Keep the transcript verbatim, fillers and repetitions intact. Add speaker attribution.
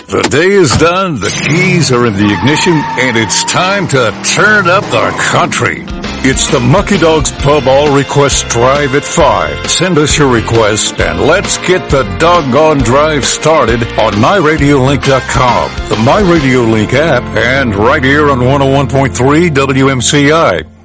Speaker 1: The day is done, the keys are in the ignition, and it's time to turn up the country. It's the Mucky Dogs Pub All Request Drive at five. Send us your request, and let's get the doggone drive started on my radio link dot com, the MyRadiolink app, and right here on one oh one point three W M C I.